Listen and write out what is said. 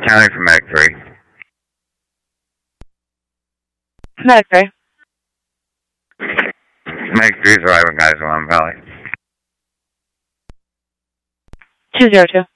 County for Medic 3. Medic 3. Medic 3 is arriving, guys, on Valley. 202.